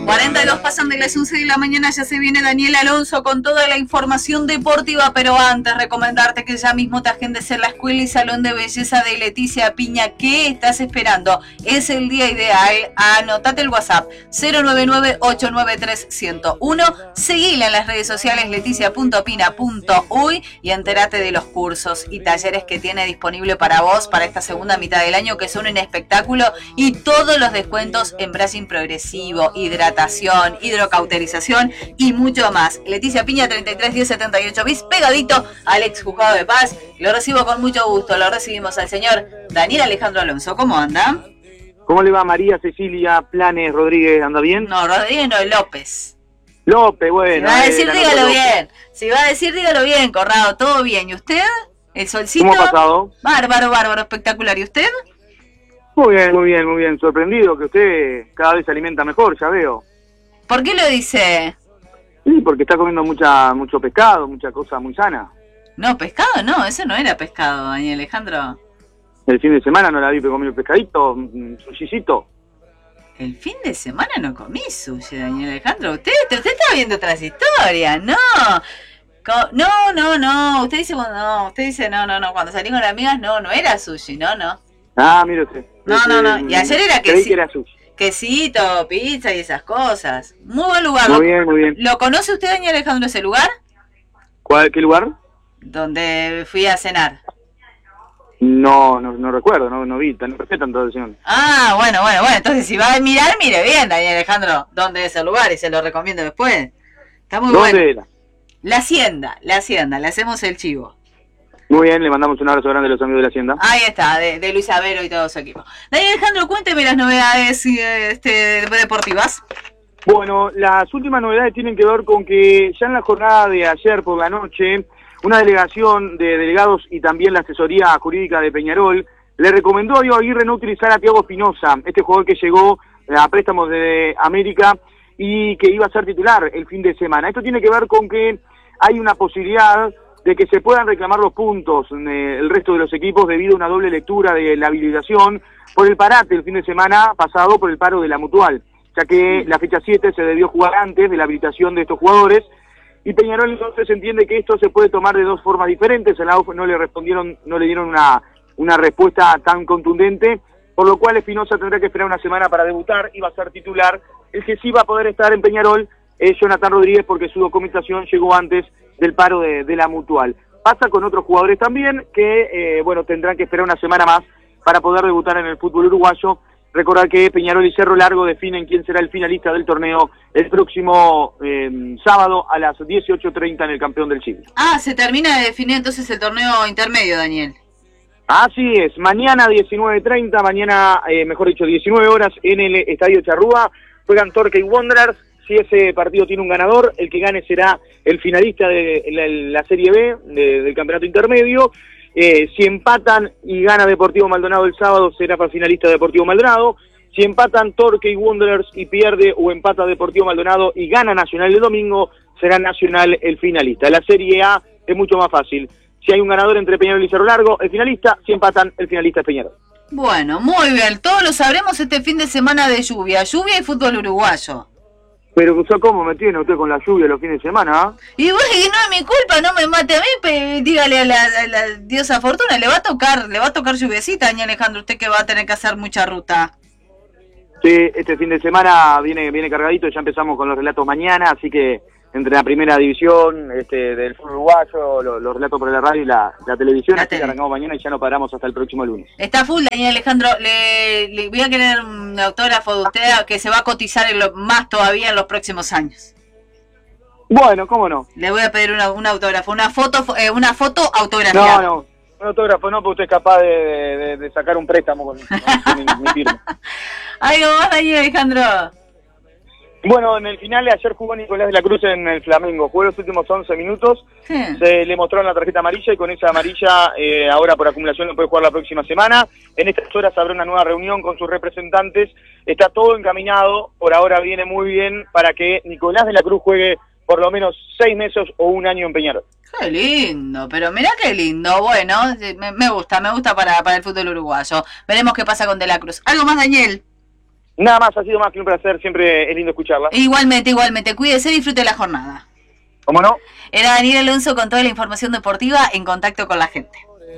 42 pasan de las 11 de la mañana, ya se viene Daniel Alonso con toda la información deportiva, pero antes recomendarte que ya mismo te agendes en la Escuela y Salón de Belleza de Leticia Piña. ¿Qué estás esperando? Es el día ideal. Anotate el WhatsApp 099-893-101. Seguila en las redes sociales leticia.pina.uy y entérate de los cursos y talleres que tiene disponible para vos para esta segunda mitad del año, que son un espectáculo, y todos los descuentos en brushing progresivo, hidratación, hidrocauterización y mucho más. Leticia Piña 331078 bis, pegadito al ex juzgado de paz. Lo recibo con mucho gusto. Lo recibimos al señor Daniel Alejandro Alonso. ¿Cómo anda? ¿Cómo le va María Cecilia Planes Rodríguez? ¿Anda bien? No, Rodríguez no, López. López, bueno. Si va a decir, dígalo bien. Si va a decir, dígalo bien, Corrado. ¿Todo bien? ¿Y usted? ¿El solcito? ¿Cómo ha pasado? Bárbaro, bárbaro, espectacular. ¿Y usted? Muy bien, muy bien, muy bien. Sorprendido que usted cada vez se alimenta mejor, ya veo. ¿Por qué lo dice? Sí, porque está comiendo mucho pescado, mucha cosa muy sana. No, pescado no, ese no era pescado, Daniel Alejandro. El fin de semana no la vi comer pescadito, sushicito. El fin de semana no comí sushi, Daniel Alejandro. Usted está viendo otras historias, no. No. Usted dice no. Cuando salí con las amigas, no era sushi, no. Ah, mire usted. No. Y ayer era que era sushi. Quesito, pizza y esas cosas. Muy buen lugar. Muy bien. ¿Lo conoce usted, Daniel Alejandro, ese lugar? ¿Qué lugar? Donde fui a cenar. No recuerdo, no vi, no presté tanta atención. Ah, bueno, entonces si va a mirar, mire bien, Daniel Alejandro, dónde es el lugar y se lo recomiendo después. Está muy bueno. ¿Dónde era? La Hacienda, le hacemos el chivo. Muy bien, le mandamos un abrazo grande a los amigos de la Hacienda. Ahí está, de Luis Avero y todo su equipo. Daniel Alejandro, cuénteme las novedades deportivas. Bueno, las últimas novedades tienen que ver con que ya en la jornada de ayer por la noche, una delegación de delegados y también la asesoría jurídica de Peñarol le recomendó a Diego Aguirre no utilizar a Thiago Espinosa, este jugador que llegó a préstamos de América y que iba a ser titular el fin de semana. Esto tiene que ver con que hay una posibilidad de que se puedan reclamar los puntos el resto de los equipos debido a una doble lectura de la habilitación por el parate el fin de semana pasado por el paro de la Mutual, ya que la fecha 7 se debió jugar antes de la habilitación de estos jugadores. Y Peñarol entonces entiende que esto se puede tomar de dos formas diferentes. A la UF no le dieron una respuesta tan contundente, por lo cual Espinosa tendrá que esperar una semana para debutar y va a ser titular. El que sí va a poder estar en Peñarol es Jonathan Rodríguez, porque su documentación llegó antes del paro de la Mutual. Pasa con otros jugadores también que tendrán que esperar una semana más para poder debutar en el fútbol uruguayo. Recordar que Peñarol y Cerro Largo definen quién será el finalista del torneo el próximo sábado a las 18:30 en el Campeón del Chile. Ah, se termina de definir entonces el torneo intermedio, Daniel. Así es, mañana 19 horas en el Estadio Charrúa, juegan Torquay Wanderers. Si ese partido tiene un ganador, el que gane será el finalista de la Serie B del campeonato intermedio. Si empatan y gana Deportivo Maldonado el sábado, será para finalista Deportivo Maldonado. Si empatan Torquay Wanderers y pierde o empata Deportivo Maldonado y gana Nacional el domingo, será Nacional el finalista. La Serie A es mucho más fácil. Si hay un ganador entre Peñarol y Cerro Largo, el finalista. Si empatan, el finalista es Peñarol. Bueno, muy bien. Todos lo sabremos este fin de semana de lluvia y fútbol uruguayo. Pero ¿cómo me tiene usted con la lluvia los fines de semana? Y bueno, y no es mi culpa, no me mate a mí, dígale a la diosa Fortuna, le va a tocar lluviecita, Daniel Alejandro, usted que va a tener que hacer mucha ruta. Sí, este fin de semana viene cargadito, ya empezamos con los relatos mañana, así que entre la primera división del fútbol uruguayo, los relatos por la radio y la televisión, así que arrancamos mañana y ya no paramos hasta el próximo lunes. Está full, Daniel Alejandro, le voy a querer un autógrafo de usted que se va a cotizar más todavía en los próximos años. Bueno, cómo no. Le voy a pedir un autógrafo, una foto autografiada. No, un autógrafo no, porque usted es capaz de sacar un préstamo con mi firma. ¿Algo más, Daniel Alejandro? Bueno, en el final de ayer jugó Nicolás de la Cruz en el Flamengo, jugó los últimos 11 minutos, se le mostró la tarjeta amarilla y con esa amarilla ahora por acumulación lo puede jugar la próxima semana. En estas horas habrá una nueva reunión con sus representantes, está todo encaminado, por ahora viene muy bien para que Nicolás de la Cruz juegue por lo menos 6 meses o un año en Peñarol. Qué lindo, pero mirá qué lindo, bueno, me gusta para el fútbol uruguayo. Veremos qué pasa con De la Cruz. ¿Algo más, Daniel? Nada más, ha sido más que un placer, siempre es lindo escucharla. Igualmente, cuídese, disfrute la jornada. ¿Cómo no? Era Daniel Alonso con toda la información deportiva en Contacto con la Gente.